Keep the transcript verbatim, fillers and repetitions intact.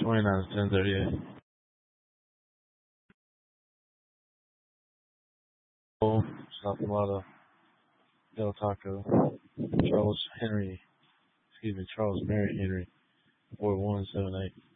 twenty-nine to ten thirty-eight. Oh, South Florida, Del Taco, Charles Henry, excuse me, Charles Mary Henry, four one seven eight.